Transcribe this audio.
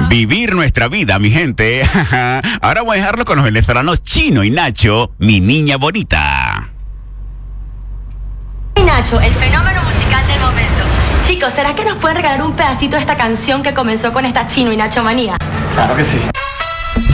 Vivir nuestra vida, mi gente. Ahora voy a dejarlo con los venezolanos Chino y Nacho, mi niña bonita. Y Nacho, el fenómeno musical del momento. Chicos, ¿será que nos pueden regalar un pedacito de esta canción que comenzó con esta Chino y Nacho manía? Claro que sí.